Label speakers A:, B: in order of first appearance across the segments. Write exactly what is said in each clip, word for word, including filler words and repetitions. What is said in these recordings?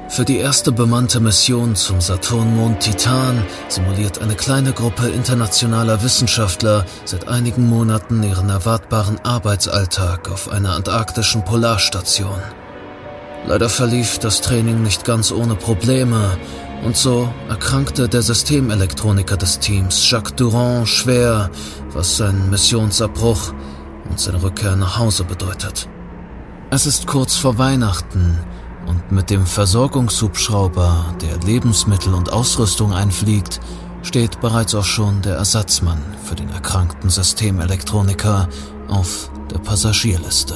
A: Für die erste bemannte Mission zum Saturnmond Titan simuliert eine kleine Gruppe internationaler Wissenschaftler seit einigen Monaten ihren erwartbaren Arbeitsalltag auf einer antarktischen Polarstation. Leider verlief das Training nicht ganz ohne Probleme und so erkrankte der Systemelektroniker des Teams, Jacques Durand, schwer, was seinen Missionsabbruch und seine Rückkehr nach Hause bedeutet. Es ist kurz vor Weihnachten und mit dem Versorgungshubschrauber, der Lebensmittel und Ausrüstung einfliegt, steht bereits auch schon der Ersatzmann für den erkrankten Systemelektroniker auf der Passagierliste.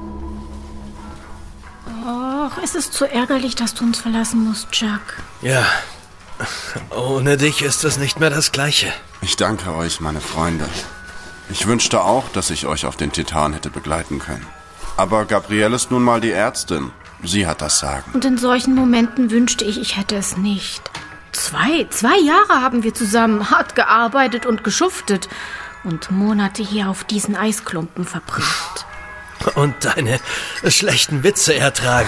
B: Och, es ist zu ärgerlich, dass du uns verlassen musst, Jack.
C: Ja, ohne dich ist es nicht mehr das Gleiche.
D: Ich danke euch, meine Freunde. Ich wünschte auch, dass ich euch auf den Titan hätte begleiten können. Aber Gabrielle ist nun mal die Ärztin. Sie hat das Sagen.
B: Und in solchen Momenten wünschte ich, ich hätte es nicht. Zwei, zwei Jahre haben wir zusammen hart gearbeitet und geschuftet und Monate hier auf diesen Eisklumpen verbracht.
C: Und deine schlechten Witze ertragen.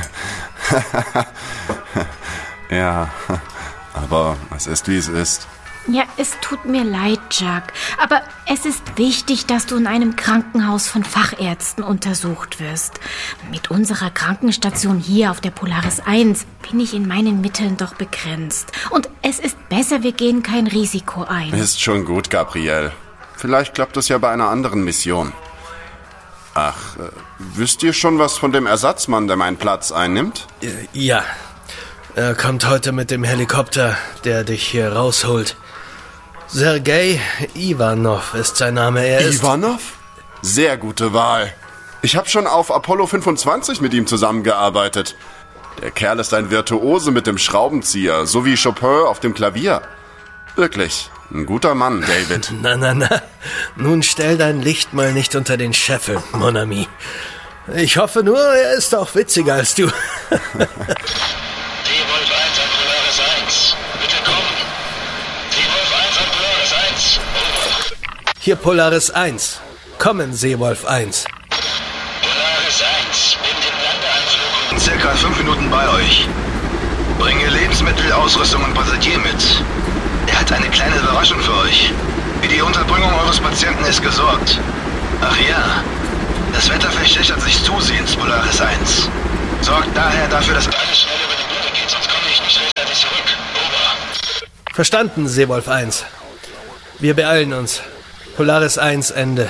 D: Ja, aber es ist, wie es ist.
B: Ja, es tut mir leid, Jack. Aber es ist wichtig, dass du in einem Krankenhaus von Fachärzten untersucht wirst. Mit unserer Krankenstation hier auf der Polaris eins bin ich in meinen Mitteln doch begrenzt. Und es ist besser, wir gehen kein Risiko ein.
D: Ist schon gut, Gabrielle. Vielleicht klappt es ja bei einer anderen Mission. Ach, äh, wisst ihr schon was von dem Ersatzmann, der meinen Platz einnimmt?
C: Ja, er kommt heute mit dem Helikopter, der dich hier rausholt. Sergei Ivanov ist sein Name. Er ist
D: Ivanov? Sehr gute Wahl. Ich habe schon auf Apollo fünfundzwanzig mit ihm zusammengearbeitet. Der Kerl ist ein Virtuose mit dem Schraubenzieher, so wie Chopin auf dem Klavier. Wirklich, ein guter Mann, David.
C: Na, na, na. Nun stell dein Licht mal nicht unter den Scheffel, mon ami. Ich hoffe nur, er ist auch witziger als du.
E: Seewolf eins an Polaris eins. Bitte kommen. Seewolf eins an Polaris eins. Over.
C: Hier Polaris eins. Kommen, Seewolf eins.
E: Polaris eins. Bin im Landeanflug in circa fünf Minuten bei euch. Bringe Lebensmittel, Ausrüstung und Passagier mit. Er hat eine kleine Überraschung für euch. Für die Unterbringung eures Patienten ist gesorgt. Ach ja, das Wetter verschlechtert sich zusehends, Polaris eins. Sorgt daher dafür, dass alles schnell über die Bühne geht, sonst komme ich nicht rechtzeitig zurück. Over.
C: Verstanden, Seewolf eins. Wir beeilen uns. Polaris eins, Ende.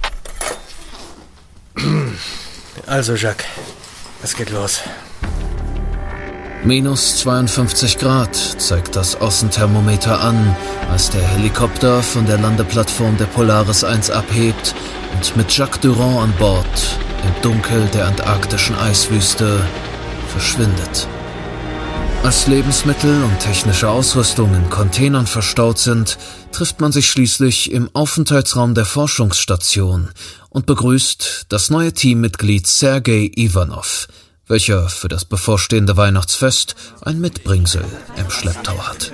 C: Also, Jacques, es geht los.
A: Minus zweiundfünfzig Grad zeigt das Außenthermometer an, als der Helikopter von der Landeplattform der Polaris eins abhebt und mit Jacques Durand an Bord im Dunkel der antarktischen Eiswüste verschwindet. Als Lebensmittel und technische Ausrüstung in Containern verstaut sind, trifft man sich schließlich im Aufenthaltsraum der Forschungsstation und begrüßt das neue Teammitglied Sergei Ivanov, welcher für das bevorstehende Weihnachtsfest ein Mitbringsel im Schlepptau hat.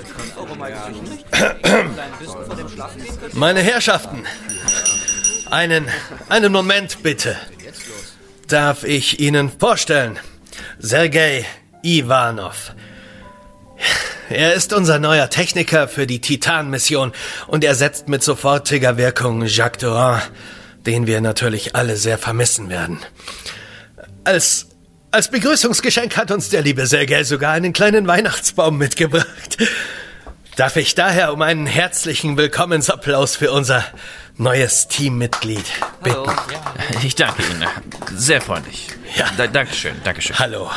C: Meine Herrschaften, einen, einen Moment bitte. Darf ich Ihnen vorstellen? Sergei Ivanov. Er ist unser neuer Techniker für die Titan-Mission und ersetzt mit sofortiger Wirkung Jacques Durand, den wir natürlich alle sehr vermissen werden. Als Als Begrüßungsgeschenk hat uns der liebe Sergei sogar einen kleinen Weihnachtsbaum mitgebracht. Darf ich daher um einen herzlichen Willkommensapplaus für unser neues Teammitglied bitten?
F: Hallo. Ich danke Ihnen. Sehr freundlich.
C: Ja.
F: Da, Dankeschön, Dankeschön.
C: Hallo.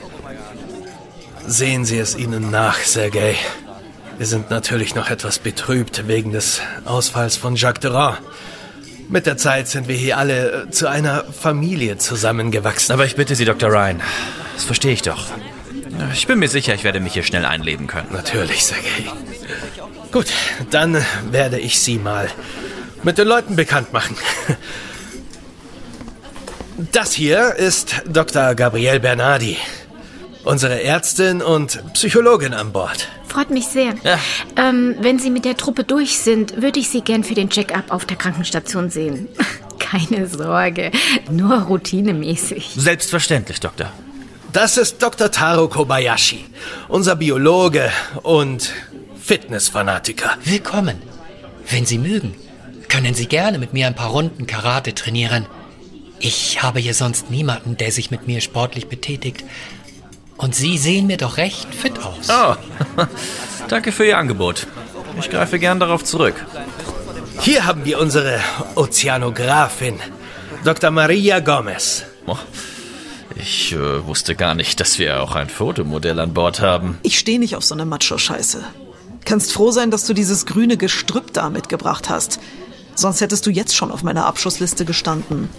C: Sehen Sie es Ihnen nach, Sergei. Wir sind natürlich noch etwas betrübt wegen des Ausfalls von Jacques Durand. Mit der Zeit sind wir hier alle zu einer Familie zusammengewachsen.
F: Aber ich bitte Sie, Doktor Ryan, das verstehe ich doch. Ich bin mir sicher, ich werde mich hier schnell einleben können.
C: Natürlich, Sergei. Gut, dann werde ich Sie mal mit den Leuten bekannt machen. Das hier ist Doktor Gabrielle Bernardi, unsere Ärztin und Psychologin an Bord.
B: Freut mich sehr.
F: Ja.
B: Ähm, wenn Sie mit der Truppe durch sind, würde ich Sie gern für den Check-up auf der Krankenstation sehen. Keine Sorge, nur routinemäßig.
F: Selbstverständlich, Doktor.
C: Das ist Doktor Taro Kobayashi, unser Biologe und Fitnessfanatiker.
G: Willkommen. Wenn Sie mögen, können Sie gerne mit mir ein paar Runden Karate trainieren. Ich habe hier sonst niemanden, der sich mit mir sportlich betätigt. Und Sie sehen mir doch recht fit aus.
F: Oh, danke für Ihr Angebot. Ich greife gern darauf zurück.
C: Hier haben wir unsere Ozeanografin, Doktor Maria Gomez.
F: Oh, ich äh, wusste gar nicht, dass wir auch ein Fotomodell an Bord haben.
H: Ich stehe nicht auf so eine Macho-Scheiße. Kannst froh sein, dass du dieses grüne Gestrüpp da mitgebracht hast. Sonst hättest du jetzt schon auf meiner Abschussliste gestanden.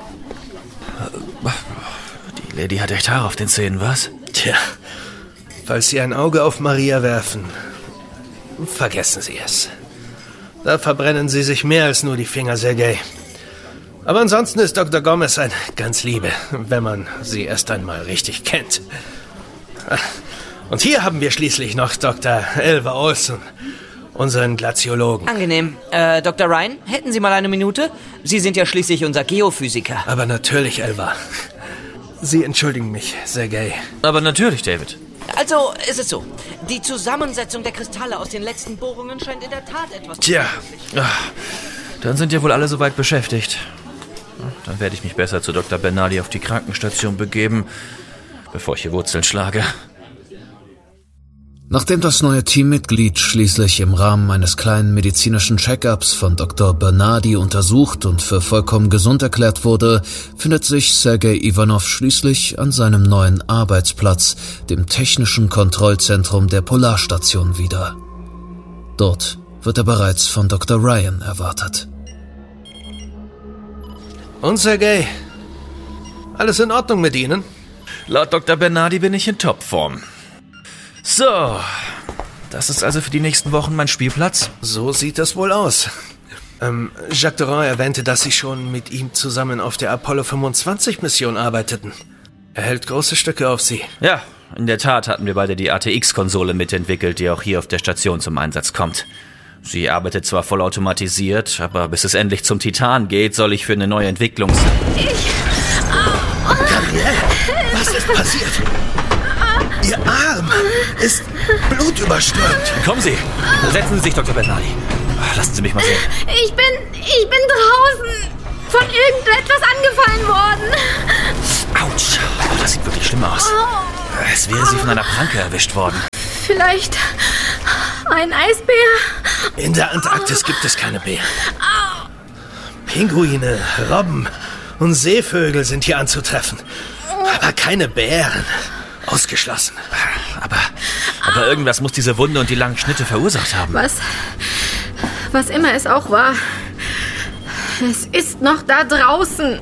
F: Die Lady hat echt Haare auf den Zähnen, was?
C: Tja, falls Sie ein Auge auf Maria werfen, vergessen Sie es. Da verbrennen Sie sich mehr als nur die Finger, Sergei. Aber ansonsten ist Doktor Gomez ein ganz Liebe, wenn man sie erst einmal richtig kennt. Und hier haben wir schließlich noch Doktor Elva Olson, unseren Glaziologen.
I: Angenehm. Äh, Doktor Ryan, hätten Sie mal eine Minute? Sie sind ja schließlich unser Geophysiker.
C: Aber natürlich, Elva. Sie entschuldigen mich, Sergei.
F: Aber natürlich, David.
I: Also, es ist so. Die Zusammensetzung der Kristalle aus den letzten Bohrungen scheint in der Tat etwas...
F: Tja, ach, dann sind ja wohl alle soweit beschäftigt. Dann werde ich mich besser zu Doktor Bernardi auf die Krankenstation begeben, bevor ich hier Wurzeln schlage.
A: Nachdem das neue Teammitglied schließlich im Rahmen eines kleinen medizinischen Check-ups von Doktor Bernardi untersucht und für vollkommen gesund erklärt wurde, findet sich Sergei Ivanov schließlich an seinem neuen Arbeitsplatz, dem technischen Kontrollzentrum der Polarstation wieder. Dort wird er bereits von Doktor Ryan erwartet.
C: Und Sergei, alles in Ordnung mit Ihnen?
F: Laut Doktor Bernardi bin ich in Topform. So, das ist also für die nächsten Wochen mein Spielplatz?
C: So sieht das wohl aus. Ähm, Jacques Doran erwähnte, dass Sie schon mit ihm zusammen auf der Apollo fünfundzwanzig-Mission arbeiteten. Er hält große Stücke auf Sie.
F: Ja, in der Tat hatten wir beide die A T X-Konsole mitentwickelt, die auch hier auf der Station zum Einsatz kommt. Sie arbeitet zwar vollautomatisiert, aber bis es endlich zum Titan geht, soll ich für eine neue Entwicklung...
B: Ich... Oh.
C: Gabrielle, was ist passiert? Ihr Arm ist blutüberströmt.
F: Kommen Sie, setzen Sie sich, Doktor Bernardi. Lassen Sie mich mal sehen.
B: Ich bin... ich bin draußen von irgendetwas angefallen worden.
F: Autsch, das sieht wirklich schlimm aus. Es wäre sie von einer Pranke erwischt worden.
B: Vielleicht ein Eisbär?
C: In der Antarktis gibt es keine Bären. Pinguine, Robben und Seevögel sind hier anzutreffen. Aber keine Bären. Ausgeschlossen.
F: Aber, aber irgendwas muss diese Wunde und die langen Schnitte verursacht haben.
B: Was? Was immer es auch war. Es ist noch da draußen.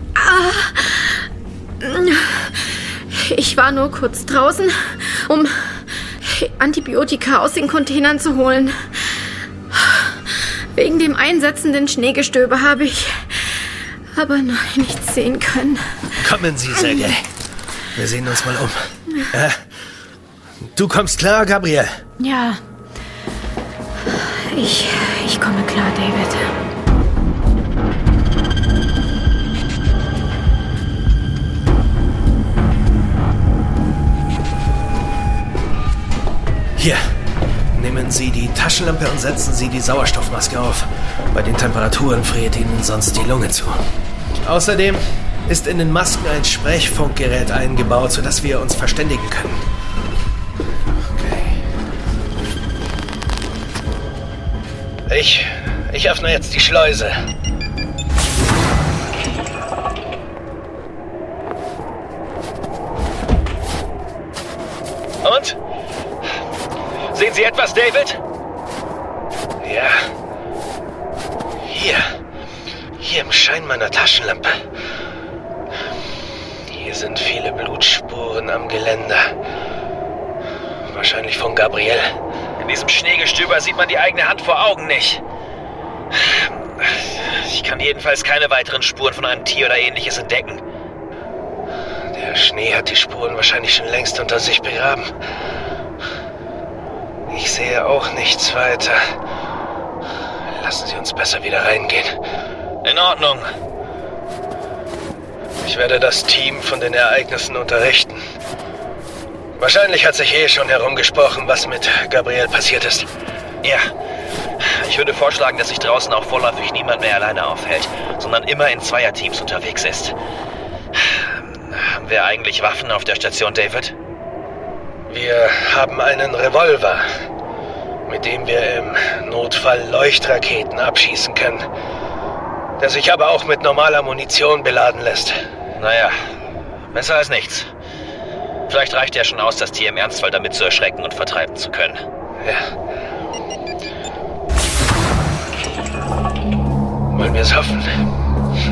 B: Ich war nur kurz draußen, um Antibiotika aus den Containern zu holen. Wegen dem einsetzenden Schneegestöber habe ich aber noch nichts sehen können.
C: Kommen Sie, Sergei. Wir sehen uns mal um. Äh, du kommst klar, Gabriel?
B: Ja. Ich, ich komme klar, David.
C: Hier, nehmen Sie die Taschenlampe und setzen Sie die Sauerstoffmaske auf. Bei den Temperaturen friert Ihnen sonst die Lunge zu. Außerdem ist in den Masken ein Sprechfunkgerät eingebaut, sodass wir uns verständigen können. Okay. Ich, ich öffne jetzt die Schleuse. Und? Sehen Sie etwas, David? Ja. Hier. Hier im Schein meiner Taschenlampe. Hier sind viele Blutspuren am Geländer. Wahrscheinlich von Gabriel.
F: In diesem Schneegestöber sieht man die eigene Hand vor Augen nicht. Ich kann jedenfalls keine weiteren Spuren von einem Tier oder Ähnliches entdecken.
C: Der Schnee hat die Spuren wahrscheinlich schon längst unter sich begraben. Ich sehe auch nichts weiter. Lassen Sie uns besser wieder reingehen.
F: In Ordnung.
C: Ich werde das Team von den Ereignissen unterrichten. Wahrscheinlich hat sich eh schon herumgesprochen, was mit Gabriel passiert ist.
F: Ja. Ich würde vorschlagen, dass sich draußen auch vorläufig niemand mehr alleine aufhält, sondern immer in Zweierteams unterwegs ist. Haben wir eigentlich Waffen auf der Station, David?
C: Wir haben einen Revolver, mit dem wir im Notfall Leuchtraketen abschießen können, der sich aber auch mit normaler Munition beladen lässt.
F: Naja, besser als nichts. Vielleicht reicht ja schon aus, das Tier im Ernstfall damit zu erschrecken und vertreiben zu können.
C: Ja. Wollen wir es hoffen?